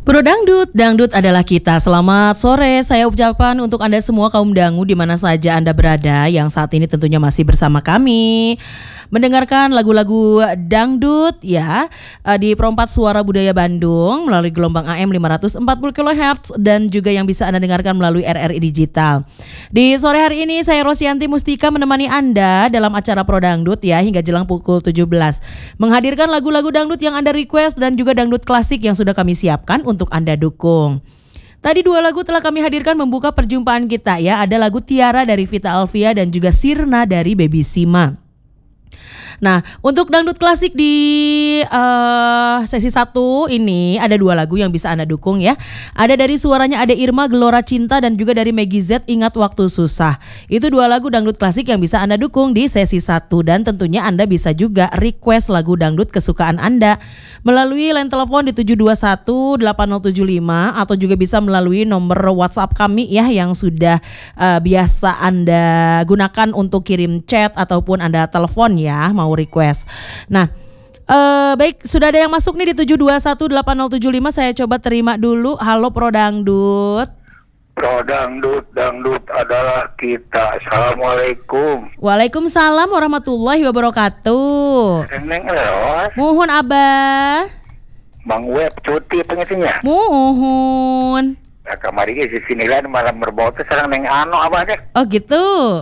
Bro Dangdut, Dangdut adalah kita. Selamat sore, saya ucapkan untuk Anda semua kaum dangu di mana saja Anda berada yang saat ini tentunya masih bersama kami mendengarkan lagu-lagu dangdut ya di Perompat Suara Budaya Bandung melalui gelombang AM 540 kHz dan juga yang bisa Anda dengarkan melalui RRI Digital. Di sore hari ini saya Rosyanti Mustika menemani Anda dalam acara Pro Dangdut ya hingga jelang pukul 17. Menghadirkan lagu-lagu dangdut yang Anda request dan juga dangdut klasik yang sudah kami siapkan untuk Anda dukung. Tadi 2 lagu telah kami hadirkan membuka perjumpaan kita ya. Ada lagu Tiara dari Vita Alvia dan juga Sirna dari Baby Sima. Nah, untuk dangdut klasik di sesi 1 ini ada 2 lagu yang bisa Anda dukung ya. Ada dari suaranya Ade Irma, Gelora Cinta dan juga dari Meggy Z, Ingat Waktu Susah. Itu 2 lagu dangdut klasik yang bisa Anda dukung di sesi 1 dan tentunya Anda bisa juga request lagu dangdut kesukaan Anda melalui line telepon di 721-8075 atau juga bisa melalui nomor WhatsApp kami ya yang sudah biasa Anda gunakan untuk kirim chat ataupun Anda telepon ya mau request. Nah, baik, sudah ada yang masuk nih di 7218075. Saya coba terima dulu. Halo Pro Dangdut. Pro Dangdut, dangdut adalah kita. Assalamualaikum. Waalaikumsalam warahmatullahi wabarakatuh. Neng Eros. Muhun Abah. Bang Web cuti pengisinya. Muhun. Nah, kemarin di sinilah malam berbau tuh sareng Neng Ano abah deh. Oh gitu.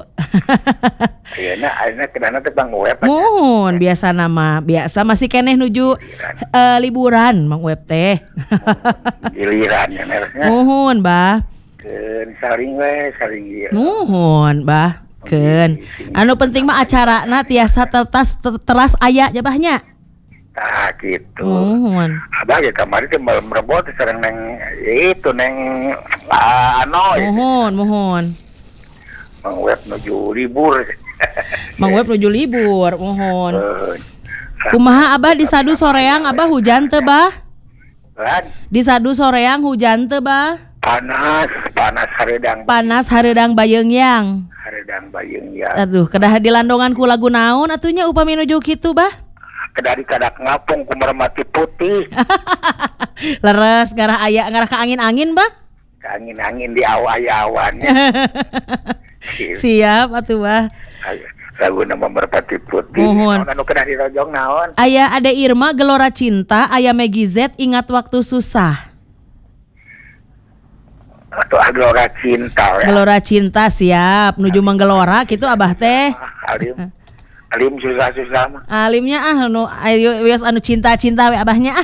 Iya, akhirnya kenapa tuh Bang Web? Muhun biasa nama biasa masih keneh nuju liburan Bang Web teh. Giliran ya Nerosnya. Muhun bah. Ken saring we saring ieu. Muhun bah. Ken. Anu penting mah acarana tiasa teras aya jabahnya. Nah gitu. Muhun. Abah ya kemarin tuh malam berbau tuh sareng Neng itu Neng Ano. Muhun. Bang Web nuju libur. Bang Web nuju libur, mohon. Kumaha Abah di Sadu Soreang Abah hujan teu bah? Di Sadu Soreang hujan teu bah? Panas hareudang. Panas hareudang bayeungyang. Hareudang bayeungyang. Aduh, kedah dilandongan ku lagu naon atunya upami nuju kitu bah? Kedah dikadak ngapung ku Mermati Putih. Leres ngarah aya ngarah ka angin-angin bah? Ka angin-angin di awan. Siap atuh bah. Lagu nama Merpati Putih. Mohon. Anu kena dirojong naon? Aya Ade Irma, Gelora Cinta, aya Meggy Z, Ingat Waktu Susah. Atau Gelora Cinta ya. Gelora Cinta siap, nuju manggelora gitu Abah teh. Alim susah-susah mah. Alimnya anu ayo wios anu cinta-cinta we abahnya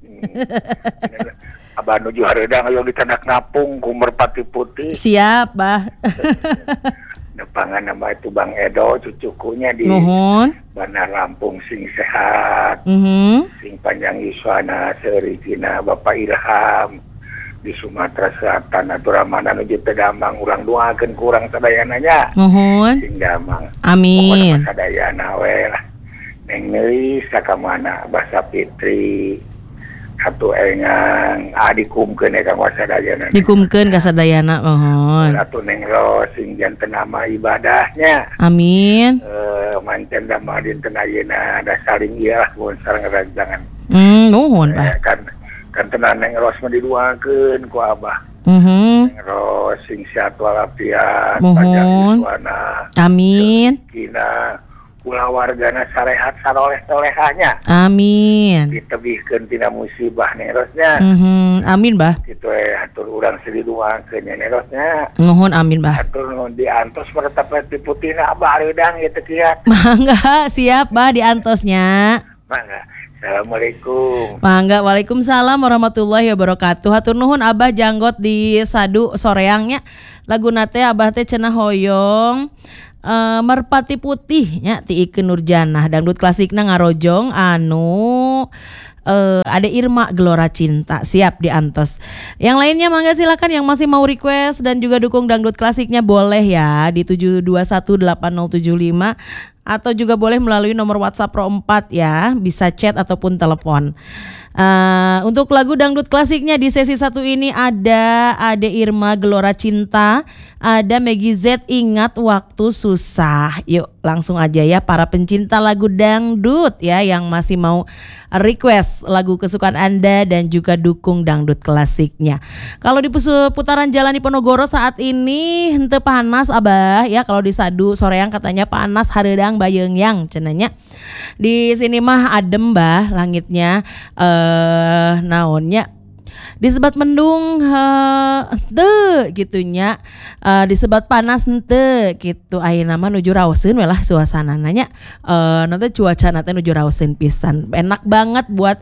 Abah nuju hareudang aya ditadak ngapung ku Merpati Putih. Siap, Bah. Depangan nama itu Bang Edo cucukunya di Bandar Lampung sing sehat. Sing panjang yuswana seurigina Bapak Ilham di Sumatera Selatan Abdurrahman nuju teu damang urang doakeun ku urang sadayananya. Sing damang. Amin. Pokona sadayana we lah. Neng Nelis sakamana Abah Sapitri. Atuh engang dikumkeun ka sadayana. Dikumkeun ka sadayana mohon. Atuh Neng Ros sing janten nama ibadahnya. Amin. Mancen dama dinten ayeuna da saling ieu lah mun sareng rancangan. Nuhun Pak. Kan tenan Neng Ros mah diduakeun ku Abah. Neng Ros sing sehat walafiat panjang yuswana. Amin. Kina kula wargana sarehat saroleh-solehahnya. Amin. Ditebihkeun tina musibah Neng Rosnya. Amin Bah. Kitu atur urang sediduakeun Neng Rosnya. Nuhun amin Bah. Atur nuhun diantos meretap di putihna Abah hareudang ieu teh kiat. Mangga siap Bah diantosnya. Mangga. Assalamualaikum. Mangga, waalaikumsalam warahmatullahi wabarakatuh. Hatur nuhun Abah janggot di Sadu Soreangnya. Laguna teh Abah teh cenah hoyong Merpati Putih nya ti Ikke Nurjanah. Dangdut klasikna ngarojong anu Ade Irma, Gelora Cinta. Siap diantos. Yang lainnya mangga silakan yang masih mau request dan juga dukung dangdut klasiknya boleh ya di 7218075 atau juga boleh melalui nomor WhatsApp Pro 4 ya, bisa chat ataupun telepon. Untuk lagu dangdut klasiknya di sesi 1 ini ada Ade Irma, Gelora Cinta, ada Meggy Z, Ingat Waktu Susah. Yuk langsung aja ya para pencinta lagu dangdut ya yang masih mau request lagu kesukaan Anda dan juga dukung dangdut klasiknya. Kalau di putaran jalan di Ponorogo saat ini henteu panas Abah ya, kalau di Sadu soreang katanya panas hareudang bayeungyang cenanya. Di sini mah adem bah langitnya naonnya disebat mendung henteu gitunya, disebat panas henteu gitu. Ayeuna mah nuju raoseun we lah suasanana nya, nanti cuaca nanti nuju raoseun pisan. Enak banget buat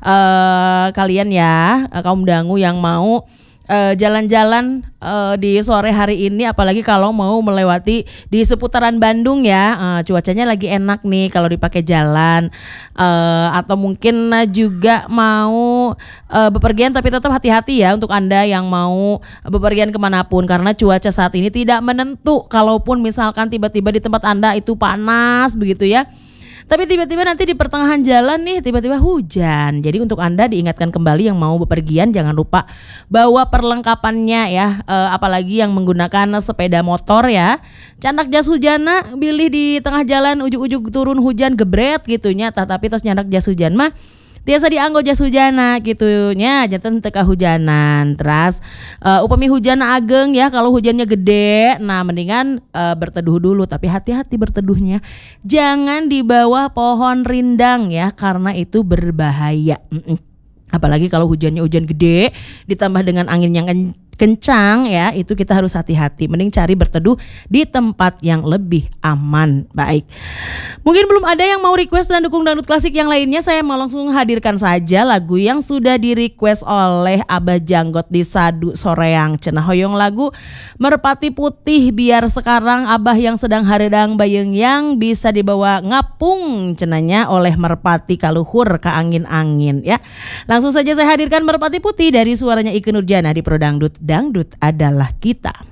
kalian ya kaum dangu yang mau jalan-jalan di sore hari ini, apalagi kalau mau melewati di seputaran Bandung ya, cuacanya lagi enak nih kalau dipakai jalan, atau mungkin juga mau bepergian, tapi tetap hati-hati ya untuk Anda yang mau bepergian kemanapun karena cuaca saat ini tidak menentu. Kalaupun misalkan tiba-tiba di tempat Anda itu panas begitu ya, tapi tiba-tiba nanti di pertengahan jalan nih tiba-tiba hujan. Jadi untuk Anda diingatkan kembali yang mau bepergian jangan lupa bawa perlengkapannya ya, apalagi yang menggunakan sepeda motor ya. Candak jas hujana bilih di tengah jalan ujug-ujug turun hujan gebret gitunya, tapi terus nyandak jas hujan mah tiasa dianggo jas hujana gitunya, janten teu kahujanan. Terus upami hujan ageng ya, kalau hujannya gede nah mendingan berteduh dulu, tapi hati-hati berteduhnya jangan di bawah pohon rindang ya karena itu berbahaya. Apalagi kalau hujannya hujan gede ditambah dengan angin yang kencang ya, itu kita harus hati-hati. Mending cari berteduh di tempat yang lebih aman. Baik, mungkin belum ada yang mau request dan dukung dangdut klasik yang lainnya, saya mau langsung hadirkan saja lagu yang sudah di request oleh Abah Janggot di Sadu Soreang cenah hoyong lagu Merpati Putih. Biar sekarang Abah yang sedang hareudang bayeungyang bisa dibawa ngapung cenanya oleh merpati kaluhur ka angin-angin ya. Langsung saja saya hadirkan Merpati Putih dari suaranya Ikke Nurjana di Pro Dangdut. Dangdut adalah kita.